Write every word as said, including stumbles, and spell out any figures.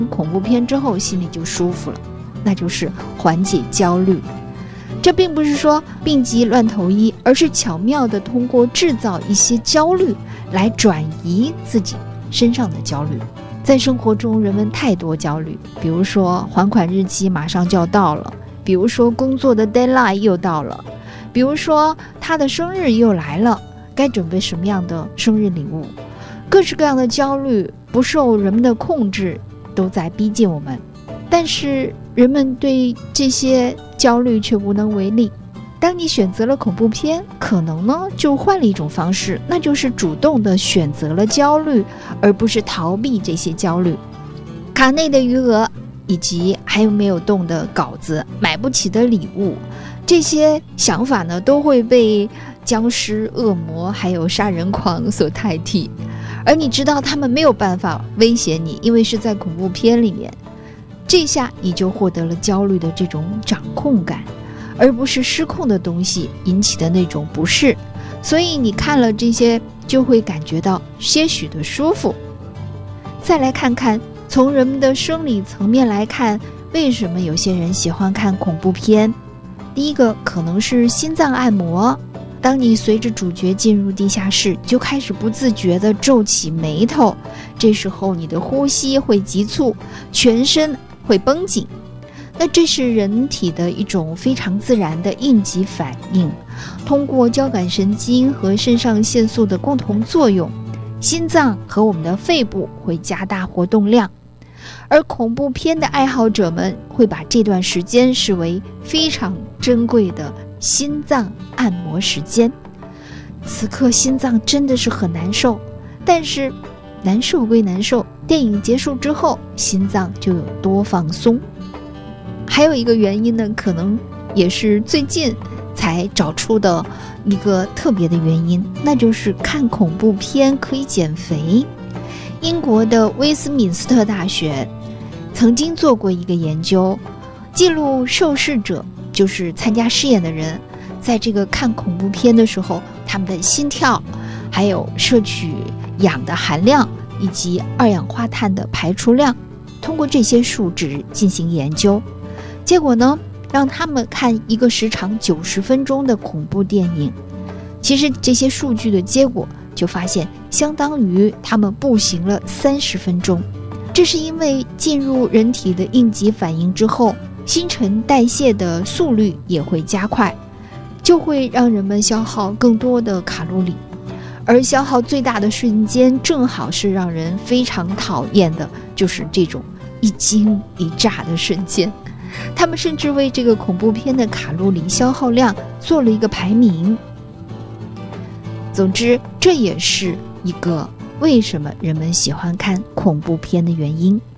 恐怖片之后心里就舒服了，那就是缓解焦虑。这并不是说病急乱投医，而是巧妙地通过制造一些焦虑来转移自己身上的焦虑。在生活中，人们太多焦虑，比如说还款日期马上就要到了，比如说工作的 deadline 又到了，比如说他的生日又来了，该准备什么样的生日礼物。各式各样的焦虑不受人们的控制，都在逼近我们，但是人们对这些焦虑却无能为力。当你选择了恐怖片，可能呢就换了一种方式，那就是主动的选择了焦虑，而不是逃避这些焦虑。卡内的余额，以及还有没有动的稿子，买不起的礼物，这些想法呢都会被僵尸、恶魔还有杀人狂所代替。而你知道他们没有办法威胁你，因为是在恐怖片里面，这下你就获得了焦虑的这种掌控感，而不是失控的东西引起的那种不适。所以你看了这些就会感觉到些许的舒服。再来看看从人们的生理层面来看，为什么有些人喜欢看恐怖片。第一个可能是心脏按摩，当你随着主角进入地下室，就开始不自觉地皱起眉头，这时候你的呼吸会急促，全身会绷紧。那这是人体的一种非常自然的应急反应，通过交感神经和肾上腺素的共同作用，心脏和我们的肺部会加大活动量。而恐怖片的爱好者们会把这段时间视为非常珍贵的心脏按摩时间。此刻心脏真的是很难受，但是难受归难受，电影结束之后心脏就有多放松。还有一个原因呢，可能也是最近才找出的一个特别的原因，那就是看恐怖片可以减肥。英国的威斯敏斯特大学曾经做过一个研究，记录受试者，就是参加试验的人，在这个看恐怖片的时候，他们的心跳，还有摄取氧的含量，以及二氧化碳的排出量，通过这些数值进行研究。结果呢，让他们看一个时长九十分钟的恐怖电影。其实这些数据的结果就发现，相当于他们步行了三十分钟。这是因为进入人体的应急反应之后，新陈代谢的速率也会加快，就会让人们消耗更多的卡路里。而消耗最大的瞬间，正好是让人非常讨厌的，就是这种一惊一乍的瞬间。他们甚至为这个恐怖片的卡路里消耗量做了一个排名。总之，这也是一个为什么人们喜欢看恐怖片的原因。